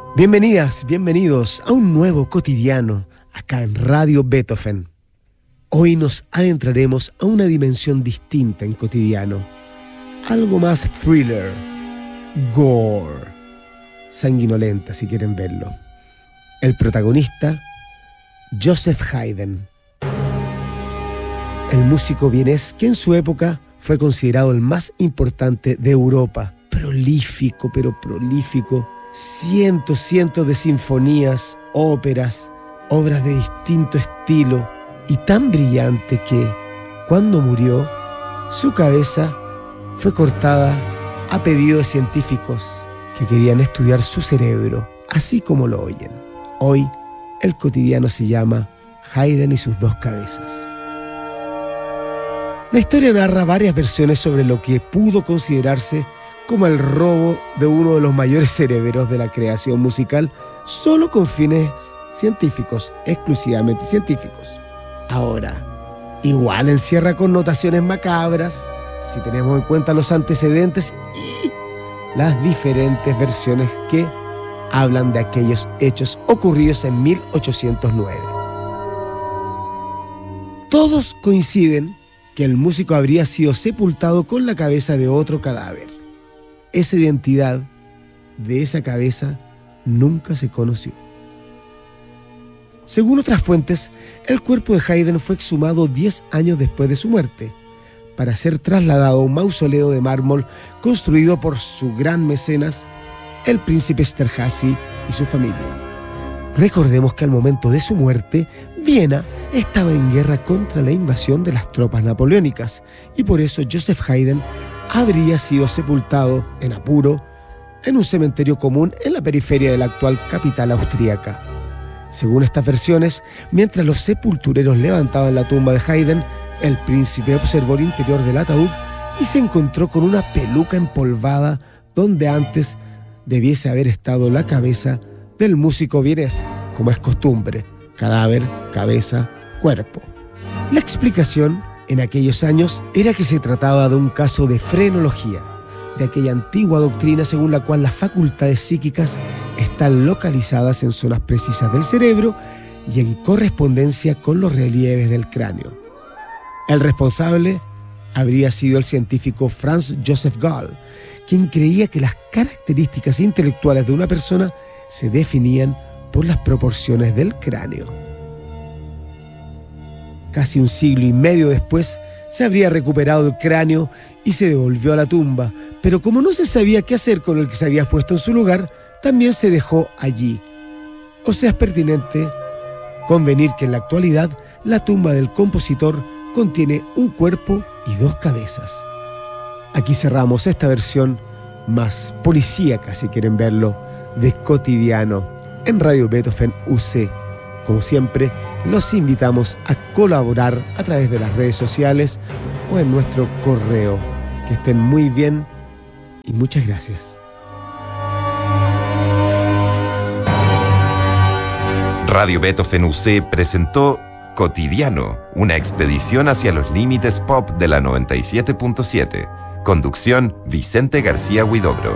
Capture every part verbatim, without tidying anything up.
Bienvenidas, bienvenidos a un nuevo cotidiano acá en Radio Beethoven. Hoy nos adentraremos a una dimensión distinta en cotidiano, algo más thriller, gore, sanguinolenta si quieren verlo. El protagonista, Joseph Haydn, el músico vienés que en su época fue considerado el más importante de Europa, prolífico, pero prolífico, cientos, cientos de sinfonías, óperas, obras de distinto estilo y tan brillante que, cuando murió, su cabeza fue cortada a pedido de científicos que querían estudiar su cerebro, así como lo oyen. Hoy, el cotidiano se llama Haydn y sus dos cabezas. La historia narra varias versiones sobre lo que pudo considerarse como el robo de uno de los mayores cerebros de la creación musical, solo con fines científicos, exclusivamente científicos. Ahora, igual encierra connotaciones macabras, si tenemos en cuenta los antecedentes y las diferentes versiones que hablan de aquellos hechos ocurridos en mil ochocientos nueve. Todos coinciden que el músico habría sido sepultado con la cabeza de otro cadáver. Esa identidad de esa cabeza nunca se conoció. Según otras fuentes, el cuerpo de Haydn fue exhumado diez años después de su muerte para ser trasladado a un mausoleo de mármol construido por su gran mecenas, el príncipe Esterházy y su familia. Recordemos que al momento de su muerte, Viena estaba en guerra contra la invasión de las tropas napoleónicas y por eso Joseph Haydn habría sido sepultado en apuro en un cementerio común en la periferia de la actual capital austríaca. Según estas versiones, mientras los sepultureros levantaban la tumba de Haydn, el príncipe observó el interior del ataúd y se encontró con una peluca empolvada donde antes debiese haber estado la cabeza del músico vienés, como es costumbre: cadáver, cabeza, cuerpo. La explicación en aquellos años era que se trataba de un caso de frenología, de aquella antigua doctrina según la cual las facultades psíquicas están localizadas en zonas precisas del cerebro y en correspondencia con los relieves del cráneo. El responsable habría sido el científico Franz Joseph Gall, quien creía que las características intelectuales de una persona se definían por las proporciones del cráneo. Casi un siglo y medio después, se habría recuperado el cráneo y se devolvió a la tumba, pero como no se sabía qué hacer con el que se había puesto en su lugar, también se dejó allí. O sea, es pertinente convenir que en la actualidad la tumba del compositor contiene un cuerpo y dos cabezas. Aquí cerramos esta versión más policíaca, si quieren verlo, de Cotidiano en Radio Beethoven U C. Como siempre, los invitamos a colaborar a través de las redes sociales o en nuestro correo. Que estén muy bien y muchas gracias. Radio Beethoven U C presentó Cotidiano, una expedición hacia los límites pop de la noventa y siete punto siete. Conducción, Vicente García Huidobro.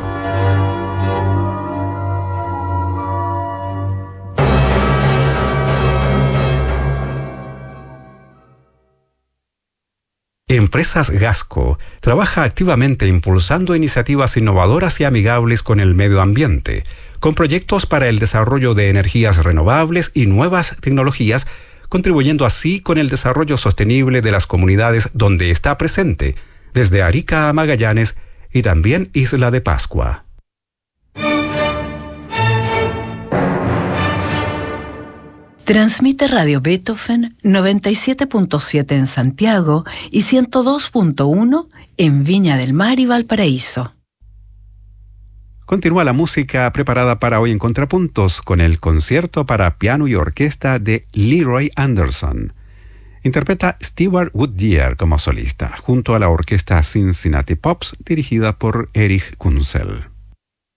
Empresas Gasco trabaja activamente impulsando iniciativas innovadoras y amigables con el medio ambiente, con proyectos para el desarrollo de energías renovables y nuevas tecnologías, contribuyendo así con el desarrollo sostenible de las comunidades donde está presente, desde Arica a Magallanes y también Isla de Pascua. Transmite Radio Beethoven noventa y siete punto siete en Santiago y ciento dos punto uno en Viña del Mar y Valparaíso. Continúa la música preparada para hoy en Contrapuntos con el concierto para piano y orquesta de Leroy Anderson. Interpreta Stewart Woodyear como solista, junto a la orquesta Cincinnati Pops dirigida por Erich Kunzel.